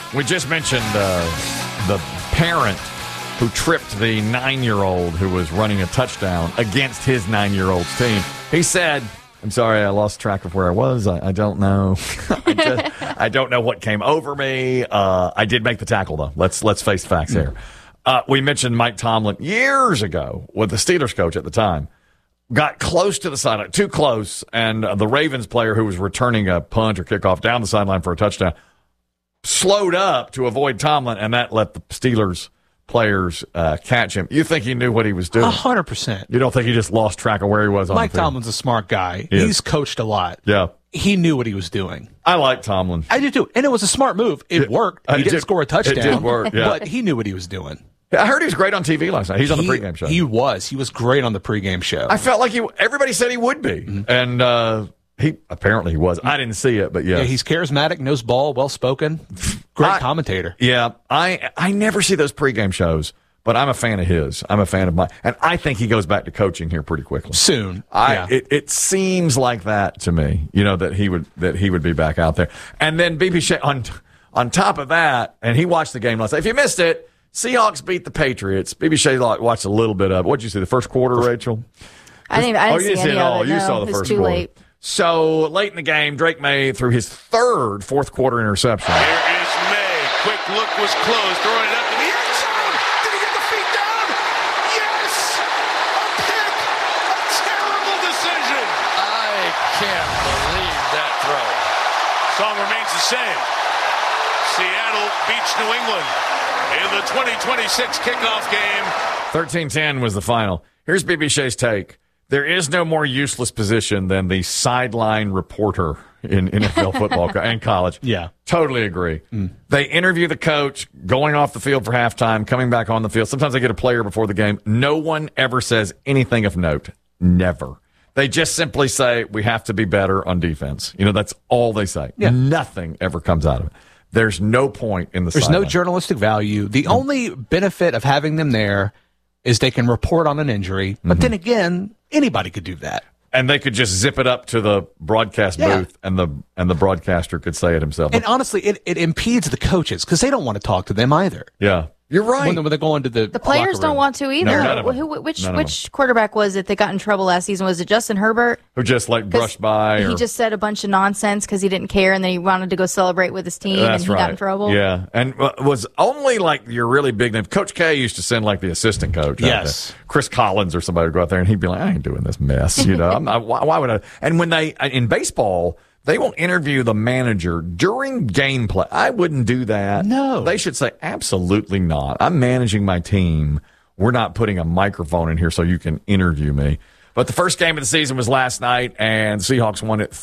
We just mentioned the parent who tripped the 9-year-old who was running a touchdown against his 9-year-old's team. He said, I'm sorry, I lost track of where I was. I don't know. I don't know what came over me. I did make the tackle, though. Let's face facts here. We mentioned Mike Tomlin years ago with the Steelers coach at the time. Got close to the sideline, too close, and the Ravens player who was returning a punt or kickoff down the sideline for a touchdown slowed up to avoid Tomlin, and that let the Steelers players catch him. You think he knew what he was doing? 100%. You don't think he just lost track of where he was on Mike the field? Tomlin's a smart guy. He is. He's coached a lot. Yeah. He knew what he was doing. I like Tomlin. I do too. And it was a smart move. It worked. He didn't score a touchdown. It did work, yeah. But he knew what he was doing. I heard he was great on TV last night. He's on the pregame show. He was great on the pregame show. I felt like everybody said he would be. Mm-hmm. And he apparently he was. I didn't see it, but yeah. He's charismatic, knows ball, well-spoken. Great commentator. Yeah. I never see those pregame shows, but I'm a fan of his. I'm a fan of mine. And I think he goes back to coaching here pretty quickly. Soon. It seems like that to me, that he would be back out there. And then B.B. Shea, on top of that, and he watched the game last night. If you missed it, Seahawks beat the Patriots. B.B. Shea watched a little bit of it. What did you see, the first quarter, Rachel? I didn't see any of it. You saw the first quarter. Late. So late in the game, Drake May threw his third fourth-quarter interception. Here is May. Quick look was closed. Throwing it up in the end zone. Did he get the feet down? Yes! A pick! A terrible decision. I can't believe that throw. Song remains the same. Seattle beats New England in the 2026 kickoff game. 13-10 was the final. Here's B.B. Shea's take. There is no more useless position than the sideline reporter in NFL football and college. Yeah. Totally agree. They interview the coach going off the field for halftime, coming back on the field. Sometimes they get a player before the game. No one ever says anything of note. Never. They just simply say, we have to be better on defense. That's all they say. Yeah. Nothing ever comes out of it. There's no point in the There's sideline. no journalistic value. The only benefit of having them there is they can report on an injury. But then again, anybody could do that. And they could just zip it up to the broadcast booth, and the broadcaster could say it himself. And honestly, it impedes the coaches because they don't want to talk to them either. Yeah, you're right. When they go into the players locker don't room. want to either. No, none of them. Which quarterback was it that got in trouble last season? Was it Justin Herbert? Who just brushed by? He just said a bunch of nonsense because he didn't care, and then he wanted to go celebrate with his team, and he got in trouble. Yeah, and was only your really big name. Coach K used to send the assistant coach. Yes, Chris Collins or somebody would go out there, and he'd be like, "I ain't doing this mess." I'm not, why would I? And when they in baseball, they will interview the manager during gameplay. I wouldn't do that. No. They should say, absolutely not. I'm managing my team. We're not putting a microphone in here so you can interview me. But the first game of the season was last night, and Seahawks won it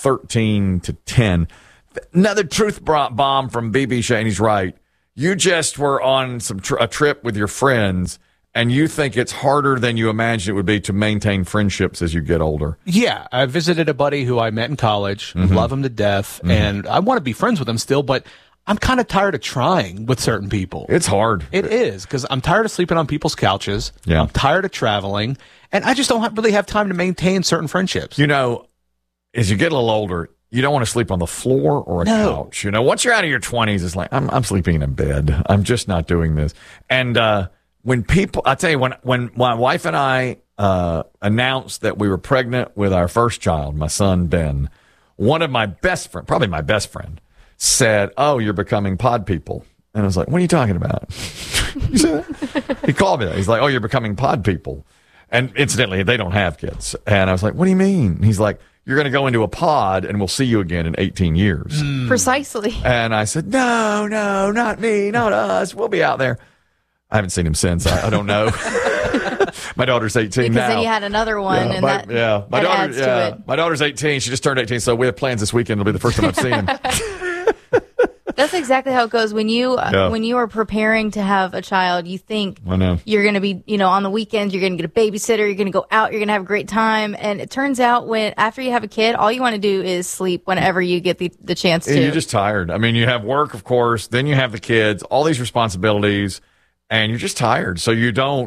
13-10. Another truth bomb from B.B. Shea, and he's right. You just were on a trip with your friends, and you think it's harder than you imagine it would be to maintain friendships as you get older. Yeah, I visited a buddy who I met in college, love him to death, and I want to be friends with him still, but I'm kind of tired of trying with certain people. It's hard. It is, because I'm tired of sleeping on people's couches. Yeah. I'm tired of traveling, and I just don't really have time to maintain certain friendships. As you get a little older, you don't want to sleep on the floor or a couch. Once you're out of your 20s, it's like, I'm sleeping in bed. I'm just not doing this. And when my wife and I announced that we were pregnant with our first child, my son Ben, one of my best friend, probably my best friend, said, "Oh, you're becoming pod people." And I was like, "What are you talking about?" You said that? He called me that. He's like, "Oh, you're becoming pod people." And incidentally, they don't have kids. And I was like, "What do you mean?" He's like, "You're going to go into a pod and we'll see you again in 18 years. Precisely. And I said, no, not me, not us. We'll be out there. I haven't seen him since. I don't know. My daughter's 18 now. Because then you had another one, that adds to it. My daughter's 18. She just turned 18, so we have plans this weekend. It'll be the first time I've seen him. That's exactly how it goes. When you are preparing to have a child, you think you're going to be, on the weekends, you're going to get a babysitter, you're going to go out, you're going to have a great time. And it turns out after you have a kid, all you want to do is sleep whenever you get the chance to. You're just tired. I mean, you have work, of course, then you have the kids, all these responsibilities, and you're just tired. So you don't.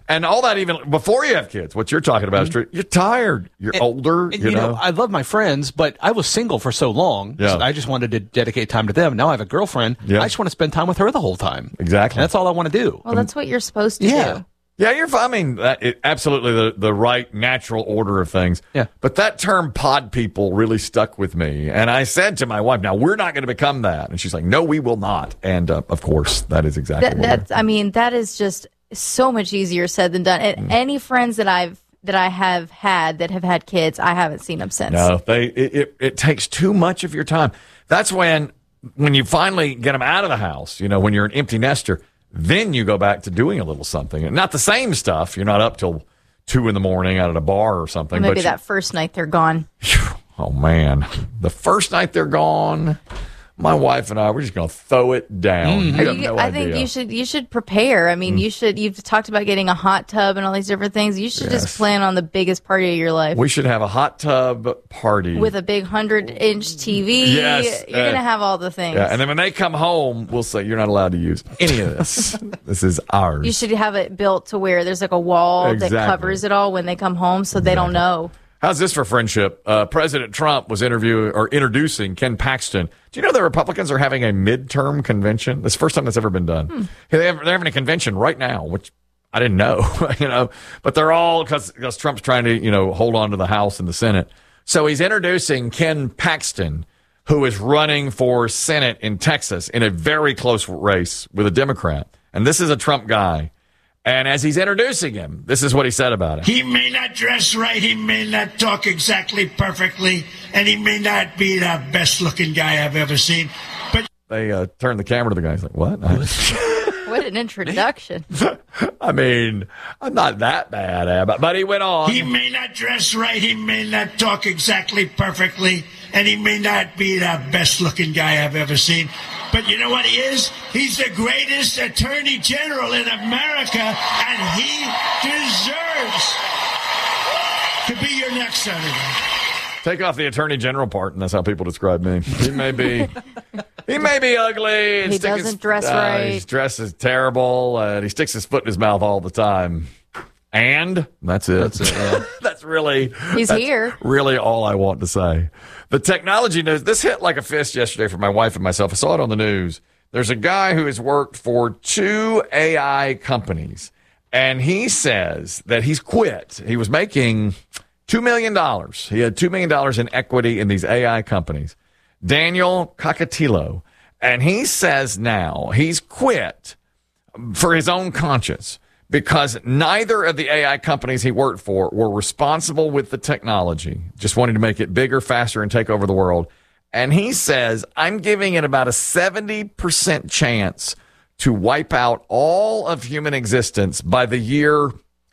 And all that even before you have kids. What you're talking about is true. You're tired. You're older. You know, I love my friends, but I was single for so long. Yeah. So I just wanted to dedicate time to them. Now I have a girlfriend. Yeah. I just want to spend time with her the whole time. Exactly. And that's all I want to do. Well, that's what you're supposed to do. Yeah, you're fine. I mean, absolutely the right natural order of things. Yeah. But that term pod people really stuck with me. And I said to my wife, now, we're not going to become that. And she's like, no, we will not. And, of course, that is exactly what that is just so much easier said than done. And any friends that I have had that have had kids, I haven't seen them since. No, it takes too much of your time. That's when you finally get them out of the house, you know, when you're an empty nester, then you go back to doing a little something. And not the same stuff. You're not up till 2 a.m. out at a bar or something. Maybe that first night they're gone. Oh, man. The first night they're gone, my wife and I, we're just going to throw it down. You have no I idea. think you should prepare. I mean, you've talked about getting a hot tub and all these different things. You should just plan on the biggest party of your life. We should have a hot tub party. With a big 100-inch TV. Yes. You're going to have all the things. Yeah, and then when they come home, we'll say, you're not allowed to use any of this. This is ours. You should have it built to where there's like a wall that covers it all when they come home so they don't know. How's this for friendship? President Trump was introducing Ken Paxton. Do you know the Republicans are having a midterm convention? This is the first time that's ever been done. They're having a convention right now, which I didn't know, but they're all because Trump's trying to, hold on to the House and the Senate. So he's introducing Ken Paxton, who is running for Senate in Texas in a very close race with a Democrat. And this is a Trump guy. And as he's introducing him, this is what he said about him. He may not dress right, he may not talk exactly perfectly, and he may not be the best-looking guy I've ever seen. But they turned the camera to the guy. He's like, what? What an introduction. I mean, I'm not that bad, but he went on. He may not dress right, he may not talk exactly perfectly, and he may not be the best-looking guy I've ever seen. But you know what he is? He's the greatest attorney general in America, and he deserves to be your next senator. Take off the attorney general part, and that's how people describe me. He may be ugly. And he doesn't dress right. His dress is terrible. And he sticks his foot in his mouth all the time. And that's it. That's really here. Really all I want to say. The technology news, this hit like a fist yesterday for my wife and myself. I saw it on the news. There's a guy who has worked for 2 AI companies, and he says that he's quit. He was making $2 million. He had $2 million in equity in these AI companies. Daniel Cocatillo. And he says now he's quit for his own conscience, because neither of the AI companies he worked for were responsible with the technology, just wanting to make it bigger, faster, and take over the world. And he says, I'm giving it about a 70% chance to wipe out all of human existence by the year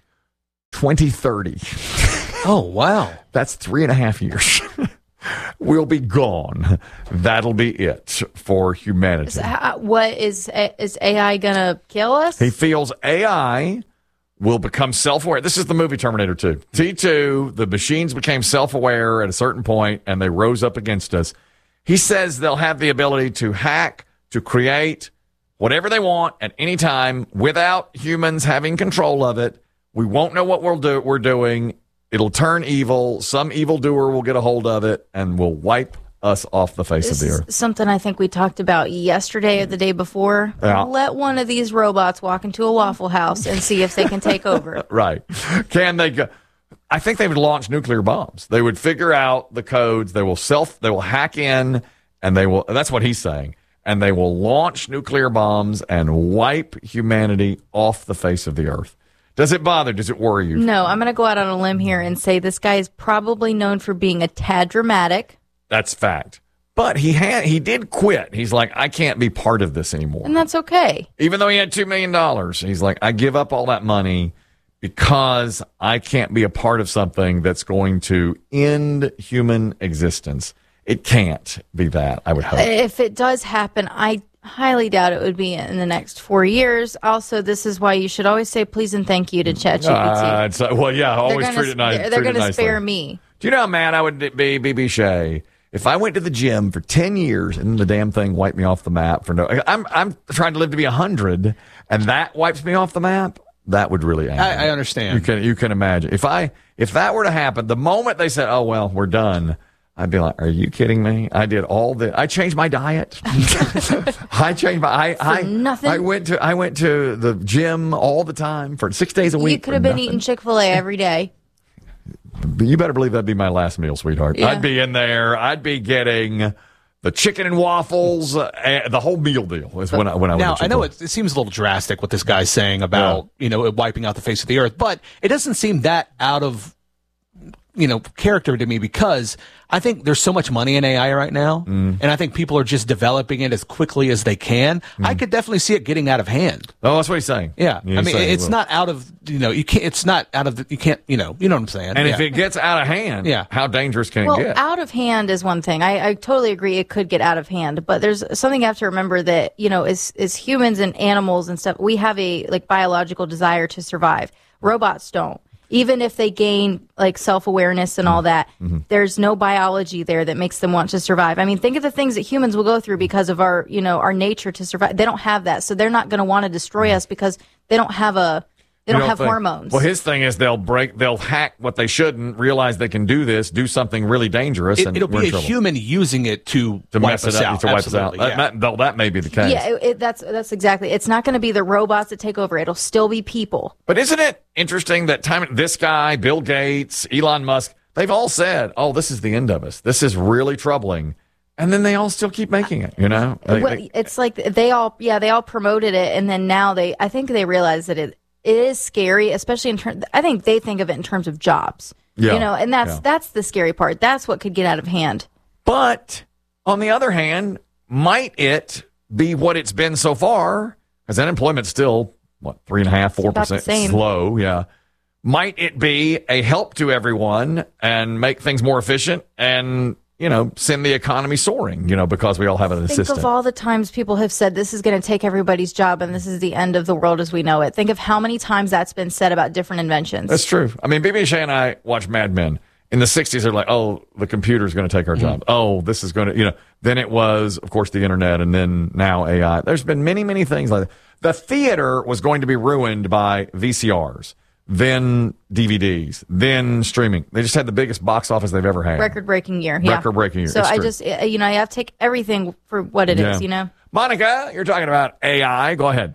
2030. Oh, wow. That's 3.5 years. We'll be gone. That'll be it for humanity. What is AI gonna kill us? He feels AI will become self-aware. This is the movie Terminator 2. T2, the machines became self-aware at a certain point, and they rose up against us. He says they'll have the ability to hack, to create whatever they want at any time without humans having control of it. We won't know what we're doing. It'll turn evil. Some evildoer will get a hold of it and will wipe us off the face of the earth. Something I think we talked about yesterday or the day before. Yeah. Let one of these robots walk into a Waffle House and see if they can take over. Right. Can they go? I think they would launch nuclear bombs. They would figure out the codes. They will hack in, and that's what he's saying. And they will launch nuclear bombs and wipe humanity off the face of the earth. Does it bother? Does it worry you? No, I'm going to go out on a limb here and say this guy is probably known for being a tad dramatic. That's fact. But he did quit. He's like, I can't be part of this anymore. And that's okay. Even though he had $2 million, he's like, I give up all that money because I can't be a part of something that's going to end human existence. It can't be that, I would hope. If it does happen, I highly doubt it would be in the next 4 years. Also, this is why you should always say please and thank you to ChatGPT. Well, yeah, always treat it nice. They're going to spare me. Do you know how mad I would be, BB Shea, if I went to the gym for 10 years and the damn thing wiped me off the map for no? I'm trying to live to be 100, and that wipes me off the map. that would really anger me. I understand. You can imagine. If that were to happen, the moment they said, "Oh well, we're done," I'd be like, "Are you kidding me?" I changed my diet. I changed my nothing. I went to the gym all the time for 6 days a week. You could have been eating Chick-fil-A every day. But you better believe that'd be my last meal, sweetheart. Yeah. I'd be in there. I'd be getting the chicken and waffles, the whole meal deal is when I went Now, to I know Chick-fil-A. it seems a little drastic what this guy's saying about, wiping out the face of the earth, but it doesn't seem that out of, character to me, because I think there's so much money in AI right now, and I think people are just developing it as quickly as they can. I could definitely see it getting out of hand. Oh, that's what he's saying. Yeah. I mean, it's not out of, you can't, it's not out of, you can't, you know what I'm saying? And if it gets out of hand, how dangerous can it get? Out of hand is one thing. I totally agree it could get out of hand, but there's something you have to remember that, as humans and animals and stuff, we have a biological desire to survive. Robots don't. Even if they gain self-awareness and all that, there's no biology there that makes them want to survive. I mean, think of the things that humans will go through because of our nature to survive. They don't have that, so they're not going to want to destroy us because they don't have hormones. Well, his thing is they'll hack what they shouldn't, realize they can do something really dangerous. It'll be a human using it to wipe us out. To wipe us out. Yeah. That may be the case. Yeah, that's exactly. It's not going to be the robots that take over. It'll still be people. But isn't it interesting that this guy, Bill Gates, Elon Musk, they've all said, "Oh, this is the end of us. This is really troubling." And then they all still keep making it, It's like they all promoted it, and then now I think they realize that it is scary, especially in terms. I think they think of it in terms of jobs, and that's the scary part. That's what could get out of hand. But on the other hand, might it be what it's been so far? Because unemployment's still 3.5%, 4% slow. Yeah. Might it be a help to everyone and make things more efficient and send the economy soaring, because we all have an assistant? Think of all the times people have said this is going to take everybody's job and this is the end of the world as we know it. Think of how many times that's been said about different inventions. That's true. I mean, BB Shea and I watch Mad Men. In the 60s, they're like, oh, the computer's going to take our job. Oh, this is going to, Then it was, of course, the internet, and then now AI. There's been many, many things like that. The theater was going to be ruined by VCRs. Then DVDs, then streaming. They just had the biggest box office they've ever had. Record-breaking year. Yeah. Record-breaking year. So I just, you have to take everything for what it is, Monica, you're talking about AI. Go ahead.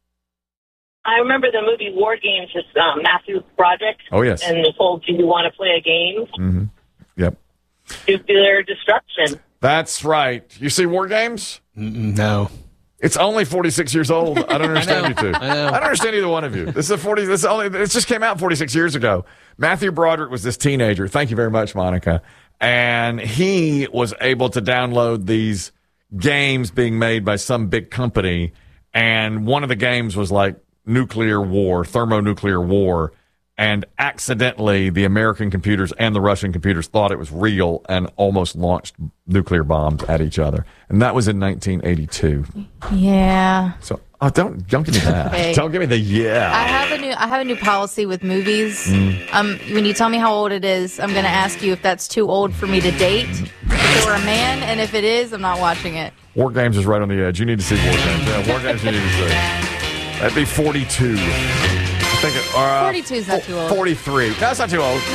I remember the movie War Games with Matthew Broderick. Oh, yes. And the whole, do you want to play a game? Mm-hmm. Yep. Nuclear destruction. That's right. You see War Games? No. It's only 46 years old. I don't understand you two. I know. I don't understand either one of you. It just came out 46 years ago. Matthew Broderick was this teenager. Thank you very much, Monica. And he was able to download these games being made by some big company. And one of the games was like nuclear war, thermonuclear war. And accidentally, the American computers and the Russian computers thought it was real and almost launched nuclear bombs at each other. And that was in 1982. Yeah. So don't give me that. Okay. Don't give me the I have a new policy with movies. When you tell me how old it is, I'm going to ask you if that's too old for me to date, if it were a man, and if it is, I'm not watching it. War Games is right on the edge. You need to see War Games. Yeah, War Games you need to see. That'd be 42. I think 42 is not too old. 43. That's not too old.